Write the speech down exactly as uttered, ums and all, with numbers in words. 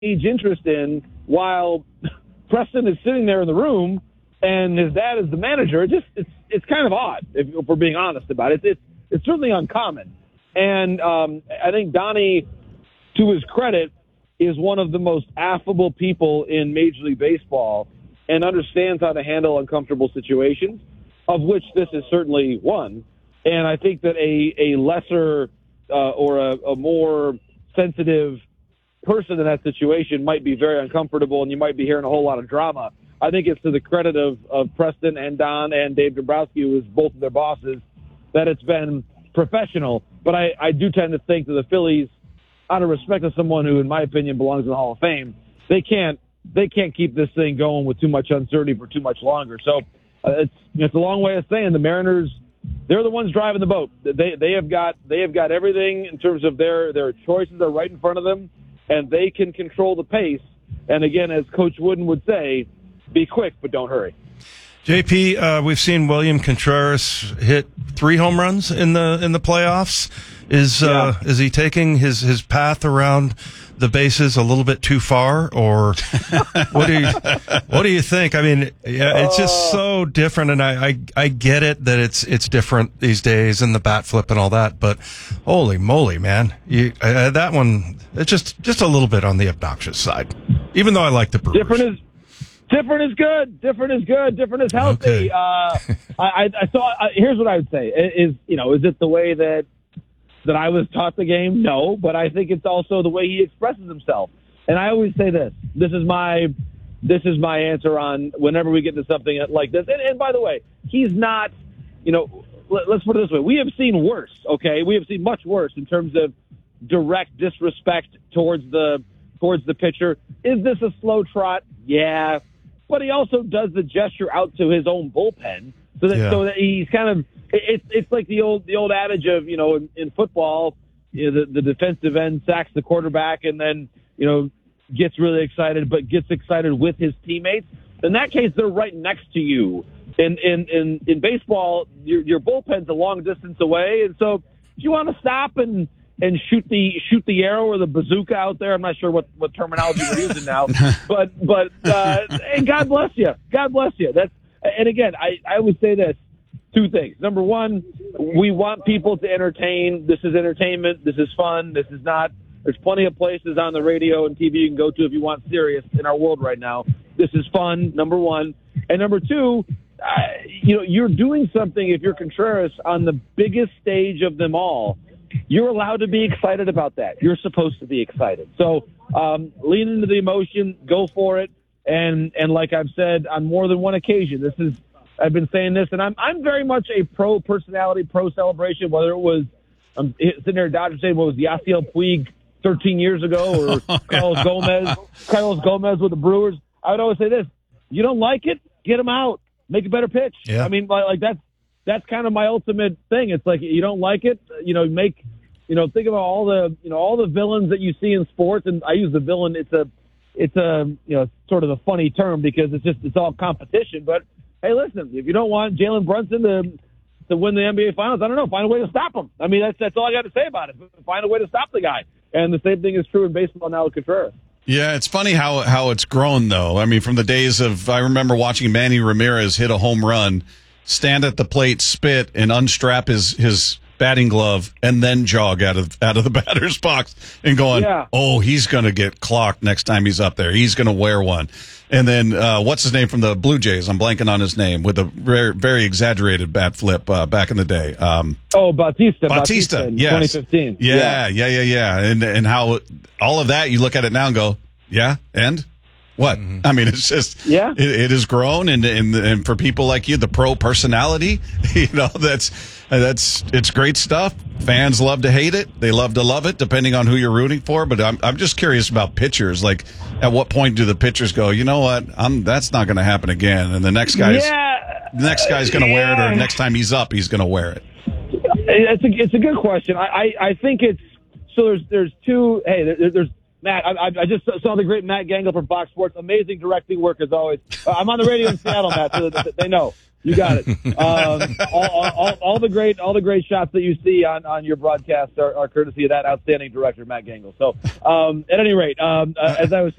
interest in while Preston is sitting there in the room and his dad is the manager. It just it's it's kind of odd if, if we're being honest about it. It's it's certainly uncommon, and um, I think Donnie, to his credit, is one of the most affable people in Major League Baseball and understands how to handle uncomfortable situations, of which this is certainly one. And I think that a a lesser uh, or a, a more sensitive person in that situation might be very uncomfortable, and you might be hearing a whole lot of drama. I think it's to the credit of, of Preston and Don and Dave Dombrowski, who is both of their bosses, that it's been professional. But I, I do tend to think that the Phillies, out of respect to someone who, in my opinion, belongs in the Hall of Fame, they can't they can't keep this thing going with too much uncertainty for too much longer. So uh, it's it's a long way of saying the Mariners, they're the ones driving the boat. They they have got they have got everything in terms of their their choices are right in front of them, and they can control the pace. And again, as Coach Wooden would say, be quick, but don't hurry. J P, uh, we've seen William Contreras hit three home runs in the in the playoffs. Is uh, yeah. is he taking his, his path around the bases a little bit too far, or what do you what do you think? I mean, yeah, it's just so different, and I, I I get it that it's it's different these days and the bat flip and all that, but holy moly, man, you uh, that one it's just just a little bit on the obnoxious side. Even though I like the Brewers. Different is different is good. Different is good. Different is healthy. Okay. uh, I, I, I saw. Uh, here's what I would say: is you know, is it the way that that I was taught the game? No, but I think it's also the way he expresses himself. And I always say this: this is my this is my answer on whenever we get to something like this. And, and by the way, he's not. You know, let, let's put it this way: we have seen worse. Okay, we have seen much worse in terms of direct disrespect towards the towards the pitcher. Is this a slow trot? Yeah. But he also does the gesture out to his own bullpen, so that Yeah. so that he's kind of it's it's like the old the old adage of you know in, in football, you know, the, the defensive end sacks the quarterback and then you know gets really excited, but gets excited with his teammates. In that case, they're right next to you. In in in, in baseball, your your bullpen's a long distance away, and so if you want to stop and and shoot the shoot the arrow or the bazooka out there. I'm not sure what, what terminology we're using now, but but uh, and God bless you, God bless you. That's and again, I, I would say this: two things. Number one, we want people to entertain. This is entertainment. This is fun. This is not. There's plenty of places on the radio and T V you can go to if you want serious in our world right now. This is fun. Number one, and number two, uh, you know, you're doing something if you're Contreras on the biggest stage of them all. You're allowed to be excited about that. You're supposed to be excited. So um, lean into the emotion, go for it, and and like I've said on more than one occasion, this is I've been saying this, and I'm I'm very much a pro personality, pro celebration. Whether it was I'm sitting there at Dodger Stadium, what was Yasiel Puig thirteen years ago, or Carlos Gomez, Carlos Gomez with the Brewers. I would always say this: you don't like it, get him out, make a better pitch. Yeah. I mean, like, like that's. That's kind of my ultimate thing. It's like, you don't like it, you know, make, you know, think about all the, you know, all the villains that you see in sports. And I use the villain. It's a, it's a, you know, sort of a funny term because it's just, it's all competition. But hey, listen, if you don't want Jalen Brunson to, to win the N B A finals, I don't know, find a way to stop him. I mean, that's, that's all I got to say about it. Find a way to stop the guy. And the same thing is true in baseball now with Contreras. Yeah, it's funny how, how it's grown though. I mean, from the days of, I remember watching Manny Ramirez hit a home run, stand at the plate, spit, and unstrap his, his batting glove, and then jog out of out of the batter's box and going, yeah. oh, he's going to get clocked next time he's up there. He's going to wear one. And then uh, what's his name from the Blue Jays? I'm blanking on his name with a very, very exaggerated bat flip uh, back in the day. Um, oh, Bautista. Bautista, Bautista in yes. twenty fifteen. Yeah, yeah, yeah, yeah, yeah. And, and how all of that, you look at it now and go, yeah, and? What? Mm-hmm. I mean, it's just, yeah. it, it has grown, and, and and for people like you, the pro personality, you know, that's that's it's great stuff. Fans love to hate it, they love to love it, depending on who you're rooting for. But I'm I'm just curious about pitchers. Like, at what point do the pitchers go, you know what, I'm that's not going to happen again, and the next guy's yeah. the next guy's going to yeah. wear it, or next time he's up, he's going to wear it. It's a it's a good question. I, I, I think it's so. There's there's two. Hey, there, there's Matt, I, I just saw the great Matt Gangle from Fox Sports. Amazing directing work as always. Uh, I'm on the radio in Seattle, Matt, so that they know. You got it. Um, all, all, all the great, all the great shots that you see on, on your broadcast are, are courtesy of that outstanding director, Matt Gangle. So, um, at any rate, um, uh, as I was